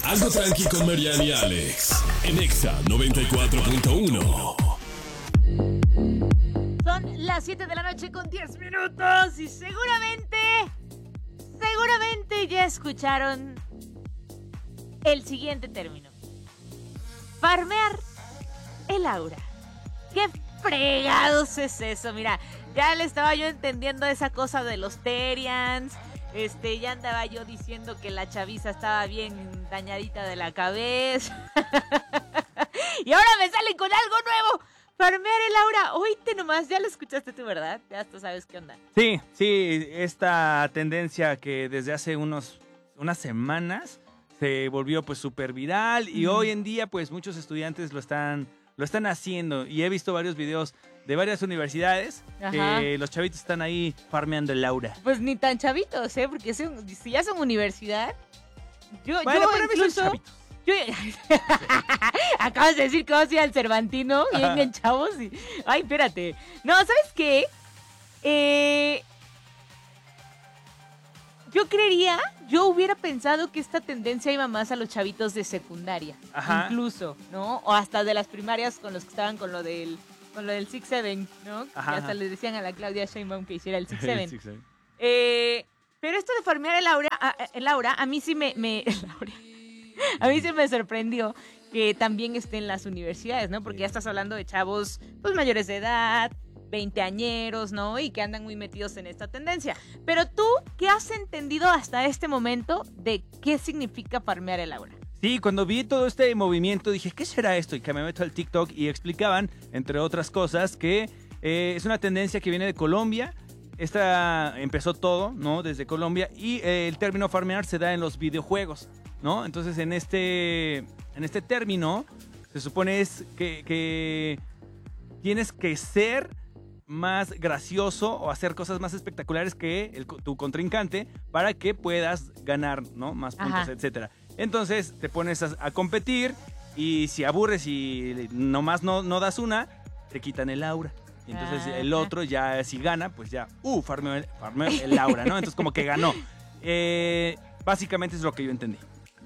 Algo tranqui con Mariana y Alex. En Exa 94.1. Son las 7 de la noche con 10 minutos y seguramente ya escucharon el siguiente término. Farmear el aura. ¿Qué fregados es eso? Mira, ya le estaba yo entendiendo esa cosa de los Terians. Ya andaba yo diciendo que la chaviza estaba bien dañadita de la cabeza. Y ahora me salen con algo nuevo. Farmear el aura. Oíste nomás, ya lo escuchaste tú, ¿verdad? Ya hasta sabes qué onda. Sí, esta tendencia que desde hace unas semanas se volvió pues súper viral y hoy en día pues muchos estudiantes lo están haciendo y he visto varios videos de varias universidades. Ajá. Que los chavitos están ahí farmeando el aura. Pues ni tan chavitos, porque si ya son universidad. Yo para incluso... mí son chavitos. Acabas de decir que vas a ir al Cervantino bien chavos y... Ay, espérate. No, ¿sabes qué? Yo hubiera pensado que esta tendencia iba más a los chavitos de secundaria. Ajá. Incluso, ¿no? O hasta de las primarias con los que estaban con lo del 6-7, ¿no? Ajá. Que hasta le decían a la Claudia Sheinbaum que hiciera el 6-7. Pero esto de farmear el aura, a mí sí a mí sí me sorprendió que también esté en las universidades, ¿no? Porque ya estás hablando de chavos, pues, mayores de edad, veinteañeros, ¿no? Y que andan muy metidos en esta tendencia. Pero tú, ¿qué has entendido hasta este momento de qué significa farmear el aura? Sí, cuando vi todo este movimiento dije, ¿qué será esto? Y que me meto al TikTok y explicaban, entre otras cosas, que es una tendencia que viene de Colombia. Esta empezó todo, ¿no? Desde Colombia. Y el término farmear se da en los videojuegos, ¿no? Entonces, en este término, se supone es que tienes que ser más gracioso o hacer cosas más espectaculares que tu contrincante para que puedas ganar, ¿no? Más puntos, etcétera. Entonces, te pones a competir y si aburres y nomás no das una, te quitan el aura. Y entonces el otro ya, si gana, pues ya, farmeó el aura, ¿no? Entonces como que ganó. Básicamente es lo que yo entendí.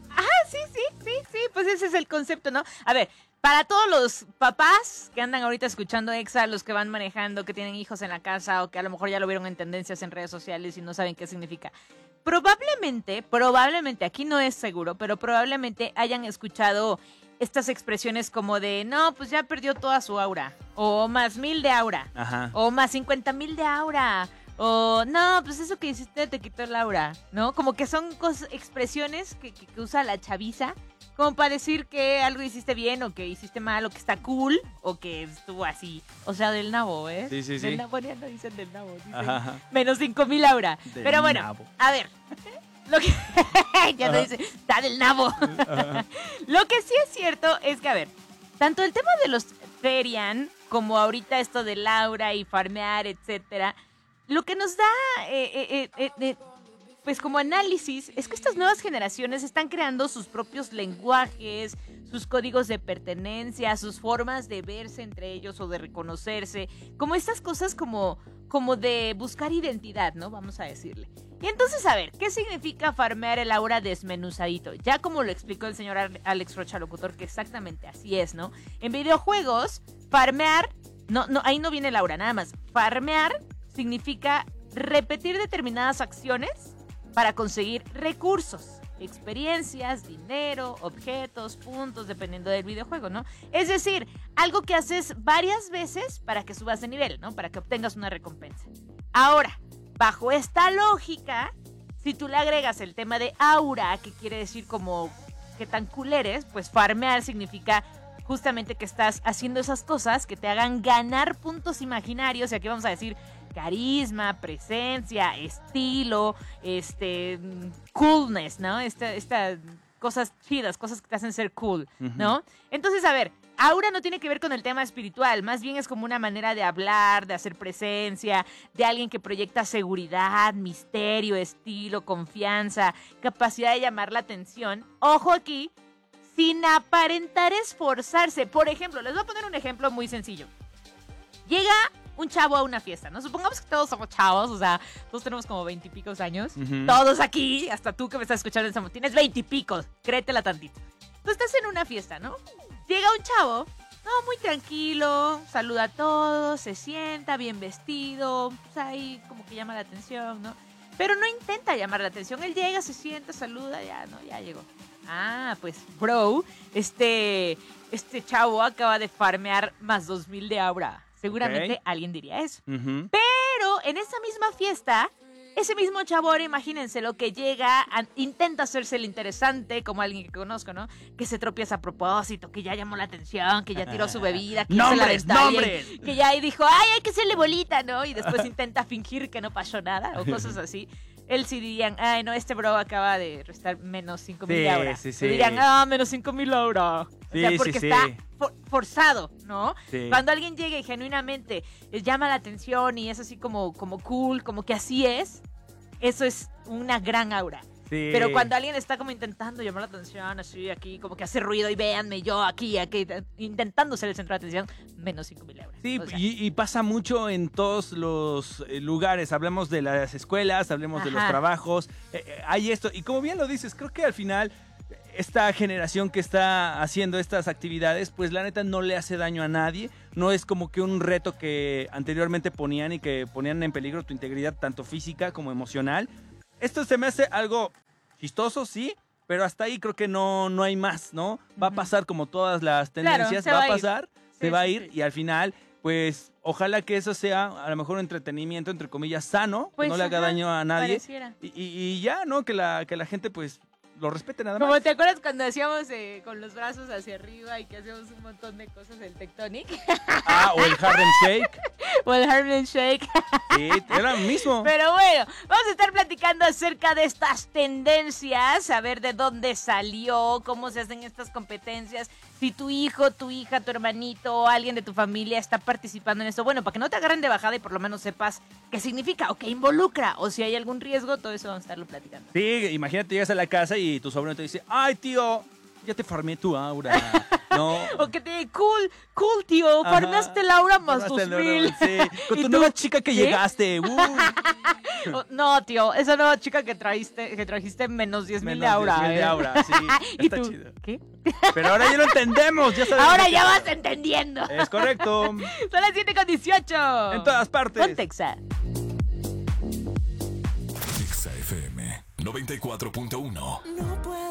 Sí, pues ese es el concepto, ¿no? A ver, para todos los papás que andan ahorita escuchando Exa, los que van manejando, que tienen hijos en la casa o que a lo mejor ya lo vieron en tendencias en redes sociales y no saben qué significa. Probablemente, aquí no es seguro, pero probablemente hayan escuchado estas expresiones como de, no, pues ya perdió toda su aura, o más 1000 de aura, ajá, o más 50,000 de aura, o no, pues eso que hiciste te quitó el aura, ¿no? Como que son expresiones que usa la chaviza como para decir que algo hiciste bien o que hiciste mal o que está cool o que estuvo así. O sea, del nabo, ¿eh? Sí. Del nabo, ya no dicen del nabo, dicen ajá. Menos 5,000 aura. Del pero bueno, nabo. A ver, lo que ya no dice, está del nabo. Lo que sí es cierto es que, a ver, tanto el tema de los Terian como ahorita esto de Laura y farmear, etcétera, lo que nos da pues como análisis es que estas nuevas generaciones están creando sus propios lenguajes, sus códigos de pertenencia, sus formas de verse entre ellos o de reconocerse, como estas cosas como de buscar identidad, ¿no? Vamos a decirle. Y entonces, a ver, ¿qué significa farmear el aura desmenuzadito? Ya como lo explicó el señor Alex Rocha Locutor, que exactamente así es, ¿no? En videojuegos, farmear, no, ahí no viene el aura, nada más. Farmear significa repetir determinadas acciones para conseguir recursos, experiencias, dinero, objetos, puntos, dependiendo del videojuego, ¿no? Es decir, algo que haces varias veces para que subas de nivel, ¿no? Para que obtengas una recompensa. Ahora, bajo esta lógica, si tú le agregas el tema de aura, que quiere decir como que tan cool eres, pues farmear significa justamente que estás haciendo esas cosas que te hagan ganar puntos imaginarios, y aquí vamos a decir carisma, presencia, estilo, coolness, ¿no? Esta cosas chidas, cosas que te hacen ser cool, ¿no? Uh-huh. Entonces, a ver, aura no tiene que ver con el tema espiritual, más bien es como una manera de hablar, de hacer presencia, de alguien que proyecta seguridad, misterio, estilo, confianza, capacidad de llamar la atención. Ojo aquí, sin aparentar esforzarse. Por ejemplo, les voy a poner un ejemplo muy sencillo. Llega un chavo a una fiesta, ¿no? Supongamos que todos somos chavos, o sea, todos tenemos como 20 y picos años. Todos aquí, hasta tú que me estás escuchando, tienes 20 y picos, créetela tantito. Tú estás en una fiesta, ¿no? Llega un chavo, muy tranquilo, saluda a todos, se sienta bien vestido, pues ahí como que llama la atención, ¿no? Pero no intenta llamar la atención, él llega, se sienta, saluda, ya llegó. Ah, pues, bro, este chavo acaba de farmear más 2,000 de aura. Seguramente alguien diría eso. Pero en esa misma fiesta, ese mismo chavo, ahora imagínense lo que llega, intenta hacerse el interesante, como alguien que conozco, ¿no? Que se tropieza a propósito, que ya llamó la atención, que ya tiró su bebida, que ¡Nombres! Que ya ahí dijo, ¡ay, hay que hacerle bolita!, ¿no? Y después intenta fingir que no pasó nada, o cosas así. Él sí dirían, ay, no, este bro acaba de restar menos 5,000 de aura. Sí. Dirían, menos 5,000 aura. O sea, porque está forzado, ¿no? Sí. Cuando alguien llega y genuinamente llama la atención y es así como cool, como que así es, eso es una gran aura. Sí. Pero cuando alguien está como intentando llamar la atención, así aquí, como que hace ruido y véanme yo aquí, intentando ser el centro de atención, menos 5,000 euros. Sí, o sea, y pasa mucho en todos los lugares. Hablemos de las escuelas, hablemos de los trabajos. Hay esto, y como bien lo dices, creo que al final esta generación que está haciendo estas actividades, pues la neta no le hace daño a nadie. No es como que un reto que anteriormente ponían y que ponían en peligro tu integridad tanto física como emocional. Esto se me hace algo chistoso, sí, pero hasta ahí creo que no hay más, ¿no? Va a pasar como todas las tendencias, va a pasar, se va a ir y al final, pues, ojalá que eso sea a lo mejor un entretenimiento, entre comillas, sano, pues, que no le haga daño a nadie. Y ya, ¿no? Que la gente, pues, lo respete nada más. Como te acuerdas cuando hacíamos con los brazos hacia arriba y que hacíamos un montón de cosas del Tectonic. O el Harlem Shake. O el Harlem Shake. Sí, era lo mismo. Pero bueno, vamos a estar platicando acerca de estas tendencias, a ver de dónde salió, cómo se hacen estas competencias, si tu hijo, tu hija, tu hermanito o alguien de tu familia está participando en esto. Bueno, para que no te agarren de bajada y por lo menos sepas qué significa o qué involucra o si hay algún riesgo, todo eso vamos a estarlo platicando. Sí, imagínate, llegas a la casa y tu sobrino te dice, ay, tío, ya te farmé tu aura. No. O que te dice, cool, tío, farmeaste el aura más 2,000. Sí, con tu nueva chica que llegaste. No, tío, esa nueva chica que trajiste menos 10,000 de aura. 10,000 de aura, sí. ¿Y está tú? Chido. ¿Qué? Pero ahora ya lo entendemos, ya sabemos. Ahora ya vas entendiendo. Es correcto. Son las 7:18. En todas partes. Ponte Exa. Exa FM 94.1. No puedo